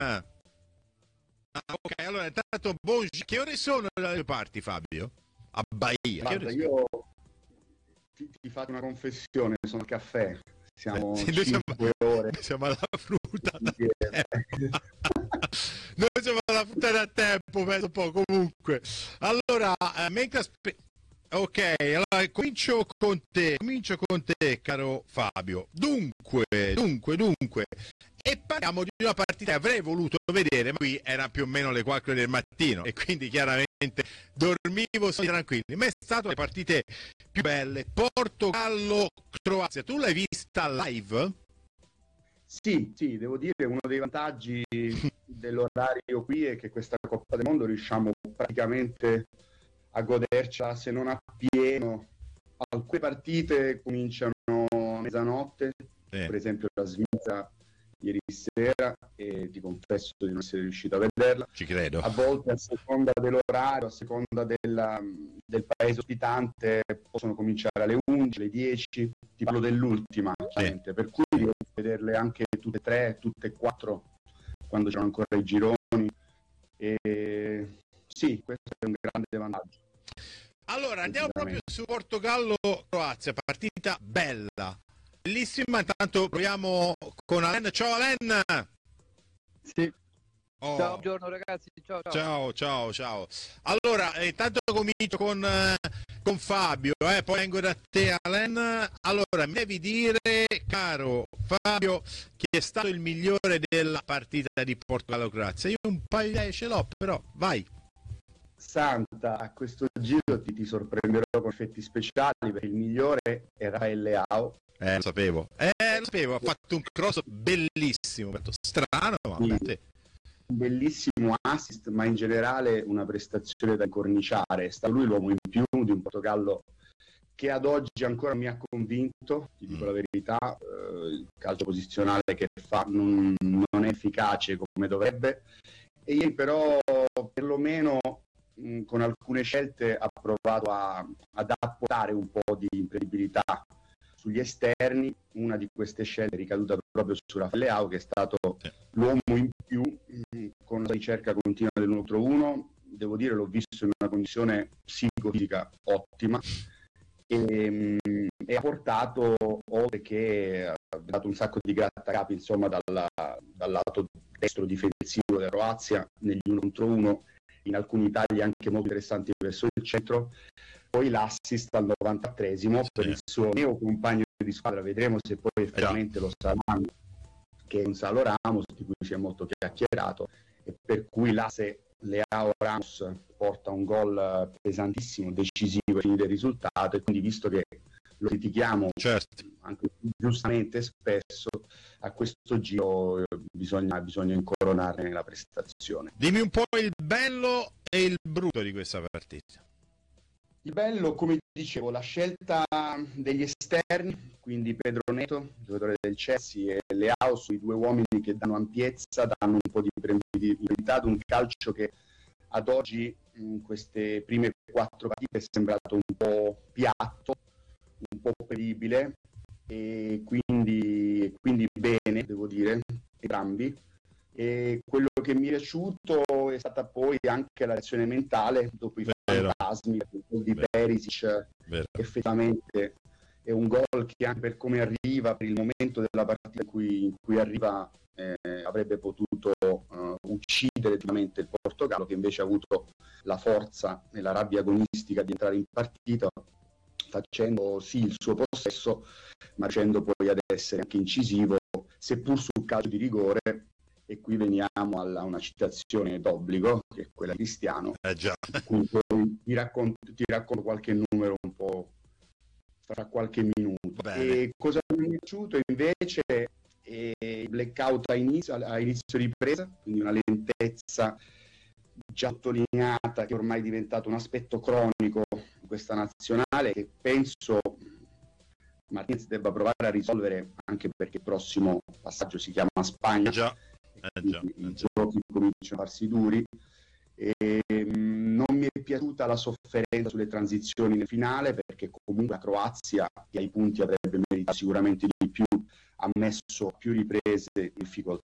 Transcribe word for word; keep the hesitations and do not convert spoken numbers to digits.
Ah, ok, allora intanto buon... Che ore sono le parti, Fabio? A Bahia. Guarda, che ore io ti, ti faccio una confessione, sono al caffè. Siamo sì, noi cinque siamo, ore. noi siamo alla frutta da insieme. tempo. Noi siamo alla frutta da tempo, penso un po' comunque. Allora, eh, mentre aspe- ok, allora comincio con te, comincio con te, caro Fabio. Dunque, dunque, dunque, e parliamo di una partita che avrei voluto vedere, ma qui era più o meno le quattro del mattino e quindi chiaramente dormivo sì, tranquilli. Ma è stata le partite più belle. Portogallo, Croazia. Tu l'hai vista live? Sì, sì, devo dire uno dei vantaggi dell'orario qui è che questa Coppa del Mondo riusciamo praticamente a godercela, se non appieno. Alcune partite cominciano a mezzanotte, Sì. per esempio la Svizzera ieri sera, e ti confesso di non essere riuscito a vederla. Ci credo. A volte a seconda dell'orario, a seconda della, del paese ospitante, possono cominciare alle undici, alle dieci, ti parlo dell'ultima, chiaramente, Sì. per cui devo vederle anche tutte e tre, tutte e quattro, quando c'erano ancora i gironi. E sì, questo è un grande vantaggio. Allora, andiamo proprio su Portogallo-Croazia, partita bella, bellissima. Intanto proviamo con Alen. Ciao Alen! Sì. Oh. Ciao, buongiorno ragazzi, ciao ciao. Ciao, ciao, ciao. Allora, eh, intanto comincio con, eh, con Fabio, eh, poi vengo da te Alen. Allora, mi devi dire, caro Fabio, chi è stato il migliore della partita di Portogallo-Croazia? Io un paio di idee ce l'ho, però, vai. Santa, a questo giro ti, ti sorprenderò con effetti speciali, perché il migliore era Rafael Leao. Eh, lo sapevo, eh, lo sapevo, ha fatto un cross bellissimo, strano, ma Sì. sì. Un bellissimo assist, ma in generale una prestazione da incorniciare. È stato lui l'uomo in più di un Portogallo che ad oggi ancora mi ha convinto, ti dico Mm. la verità. Eh, il calcio posizionale che fa non, non è efficace come dovrebbe, e ieri però perlomeno mh, con alcune scelte ha provato a, ad apportare un po' di imprevedibilità sugli esterni. Una di queste scelte è ricaduta proprio su Rafael Leao, che è stato Sì. l'uomo in più mh, con la ricerca continua dell'uno contro uno. Devo dire, l'ho visto in una condizione psicofisica ottima, e, mh, e ha portato, oltre che ha dato un sacco di grattacapi insomma dalla, dal lato destro difensivo della Croazia negli uno contro uno, in alcuni tagli anche molto interessanti verso il centro. Poi l'assist al novantatreesimo Sì. per il suo neo compagno di squadra, vedremo se poi effettivamente lo saranno, che è Gonzalo Ramos, di cui si è molto chiacchierato, e per cui l'asse Leao Ramos porta un gol pesantissimo, decisivo del risultato. E quindi, visto che lo critichiamo Certo. anche giustamente spesso, a questo giro bisogna, bisogna incoronarne la prestazione. Dimmi un po' il bello e il brutto di questa partita. Il bello, come dicevo, la scelta degli esterni, quindi Pedro Neto, giocatore del Chelsea, e Leao, sui due uomini che danno ampiezza, danno un po' di prevedibilità ad un calcio che ad oggi, in queste prime quattro partite, è sembrato un po' piatto, un po' prevedibile, e quindi, quindi bene, devo dire, entrambi. E quello che mi è piaciuto è stata poi anche la reazione mentale dopo i Vero. fantasmi, il gol di Vero. Perisic. Vero. Effettivamente è un gol che, anche per come arriva, per il momento della partita in cui, in cui arriva, eh, avrebbe potuto uh, uccidere effettivamente il Portogallo, che invece ha avuto la forza e la rabbia agonistica di entrare in partita, facendo sì il suo possesso, ma riuscendo poi ad essere anche incisivo, seppur sul calcio di rigore. E qui veniamo a una citazione d'obbligo, che è quella di Cristiano, Eh già. di cui poi ti racconto, ti racconto qualche numero un po' fra qualche minuto. Bene. E cosa mi è piaciuto invece è il blackout a inizio, a inizio ripresa, quindi una lentezza già sottolineata, che ormai è diventato un aspetto cronico di questa nazionale, che penso Martinez debba provare a risolvere, anche perché il prossimo passaggio si chiama Spagna. Eh già. Eh già, I eh già. giochi cominciano a farsi duri. E non mi è piaciuta la sofferenza sulle transizioni nel finale, perché comunque la Croazia, che ai punti avrebbe meritato sicuramente di più, ha messo più riprese in difficoltà.